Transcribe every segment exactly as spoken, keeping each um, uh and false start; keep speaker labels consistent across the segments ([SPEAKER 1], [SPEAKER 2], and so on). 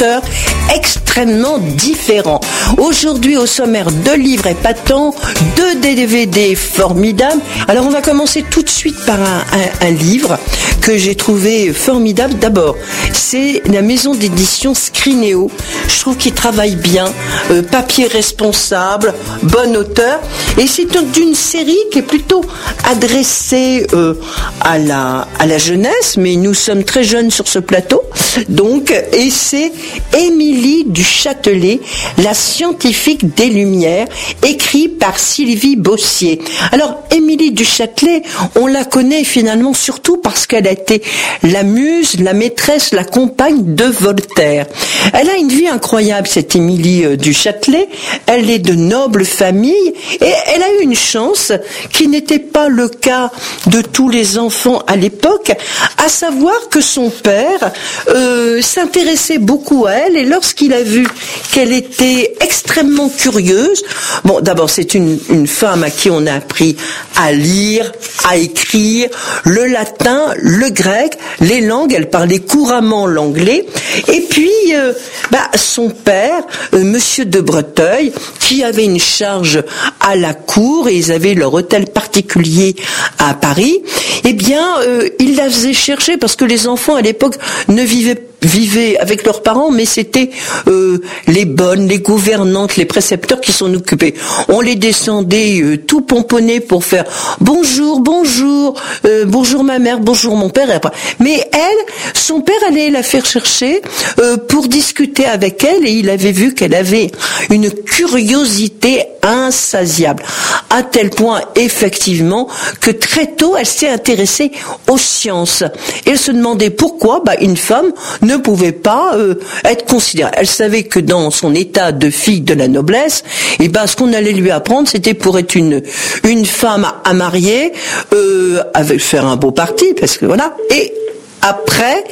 [SPEAKER 1] auteurs extrêmement différents. Aujourd'hui, au sommaire, deux livres épatants, deux D V D formidables. Alors, on va commencer tout de suite par un, un, un livre que j'ai trouvé formidable. D'abord, c'est la maison d'édition Scrinéo. Je trouve qu'il travaille bien, euh, papier responsable, bon auteur. Et c'est d'une série qui est plutôt adressée euh, à la à la jeunesse, mais nous sommes très jeunes sur ce plateau. Donc, et c'est Émilie du Châtelet, la scientifique des Lumières, écrit par Sylvie Bossier. Alors, Émilie du Châtelet, on la connaît finalement surtout parce qu'elle a été la muse, la maîtresse, la compagne de Voltaire. Elle a une vie incroyable, cette Émilie du Châtelet. Elle est de noble famille et elle a eu une chance qui n'était pas le cas de tous les enfants à l'époque, à savoir que son père euh, s'intéressait beaucoup à elle, et lorsqu'il a vu qu'elle était extrêmement curieuse, bon, d'abord c'est une, une femme à qui on a appris à lire, à écrire, le latin, le grec, les langues, elle parlait couramment l'anglais, et puis euh, bah, son père, euh, Monsieur de Breteuil, qui avait une charge à la cour, et ils avaient leur hôtel particulier à Paris, eh bien, euh, il la faisait chercher, parce que les enfants à l'époque ne vivaient vivaient avec leurs parents, mais c'était euh, les bonnes, les gouvernantes, les précepteurs qui s'en occupaient. On les descendait euh, tout pomponnés pour faire bonjour, bonjour, euh, bonjour ma mère, bonjour mon père. Et après. Mais elle, son père allait la faire chercher euh, pour discuter avec elle, et il avait vu qu'elle avait une curiosité insatiable, à tel point effectivement que très tôt elle s'est intéressée aux sciences. Et elle se demandait pourquoi bah, une femme ne pouvait pas euh, être considérée. Elle savait que dans son état de fille de la noblesse, et ben ce qu'on allait lui apprendre, c'était pour être une une femme à, à marier, euh, avec faire un beau parti, parce que voilà. Et après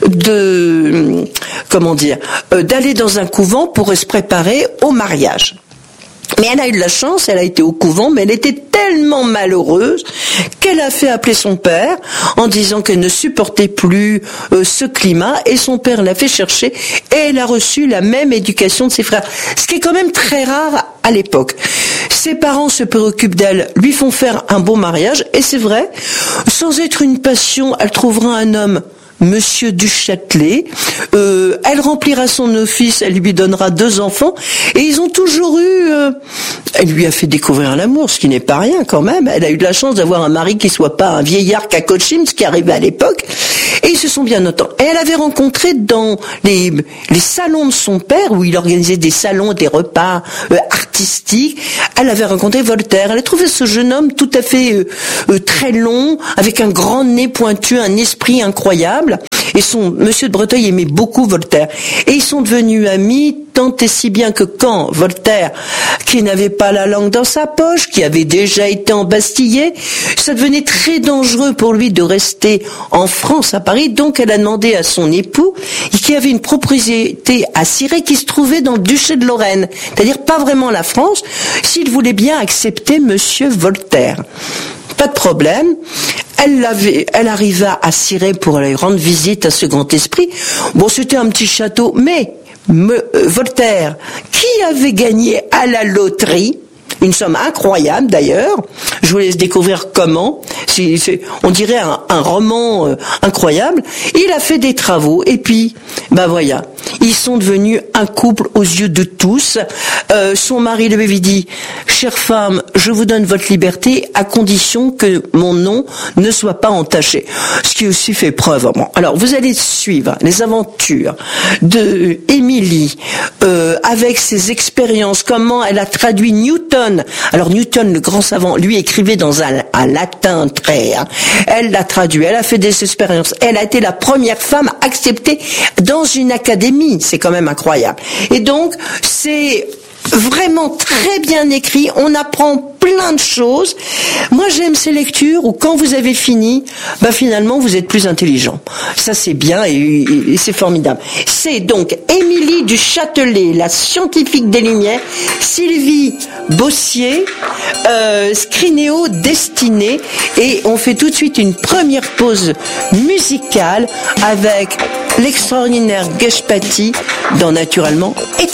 [SPEAKER 1] de comment dire, euh, d'aller dans un couvent pour se préparer au mariage. Mais elle a eu de la chance, elle a été au couvent, mais elle était tellement malheureuse qu'elle a fait appeler son père en disant qu'elle ne supportait plus euh, ce climat, et son père l'a fait chercher, et elle a reçu la même éducation de ses frères. Ce qui est quand même très rare à l'époque. Ses parents se préoccupent d'elle, lui font faire un beau mariage, et c'est vrai, sans être une passion, elle trouvera un homme, Monsieur du Châtelet, euh, elle remplira son office, elle lui donnera deux enfants, et ils ont toujours eu, euh, elle lui a fait découvrir l'amour, ce qui n'est pas rien quand même. Elle a eu de la chance d'avoir un mari qui soit pas un vieillard cacochime, ce qui arrivait à l'époque, et ils se sont bien entendus. Et elle avait rencontré dans les, les salons de son père, où il organisait des salons, des repas euh, artistiques, elle avait rencontré Voltaire. Elle a trouvé ce jeune homme tout à fait euh, euh, très long, avec un grand nez pointu, un esprit incroyable. Et son Monsieur de Breteuil aimait beaucoup Voltaire. Et ils sont devenus amis, tant et si bien que quand Voltaire, qui n'avait pas la langue dans sa poche, qui avait déjà été embastillé, ça devenait très dangereux pour lui de rester en France, à Paris. Donc elle a demandé à son époux, qui avait une propriété à Cirey qui se trouvait dans le duché de Lorraine, c'est-à-dire pas vraiment la France, s'il voulait bien accepter Monsieur Voltaire. Pas de problème. Elle l'avait, elle arriva à Cirey pour aller rendre visite à ce grand esprit. Bon, c'était un petit château, mais me, euh, Voltaire, qui avait gagné à la loterie, une somme incroyable d'ailleurs, je vous laisse découvrir comment, c'est, c'est, on dirait un, un roman euh, incroyable, il a fait des travaux, et puis, ben voilà, ils sont devenus un couple aux yeux de tous. Euh, son mari lui avait dit, chère femme, je vous donne votre liberté à condition que mon nom ne soit pas entaché. Ce qui aussi fait preuve. Bon, alors, vous allez suivre les aventures de Émilie euh, avec ses expériences, comment elle a traduit Newton. Alors Newton, le grand savant, lui écrivait dans un, un latin très... Hein. Elle l'a traduit, elle a fait des expériences. Elle a été la première femme acceptée dans une académie. C'est quand même incroyable. Et donc, c'est vraiment très bien écrit. On apprend plein de choses. Moi, j'aime ces lectures où quand vous avez fini, bah finalement, vous êtes plus intelligent. Ça, c'est bien et, et, et c'est formidable. C'est donc Émilie du Châtelet, la scientifique des Lumières, Sylvie Bossier, euh, Scrinéo Destinée, et on fait tout de suite une première pause musicale avec l'extraordinaire Geshpati dans Naturellement Étonnant.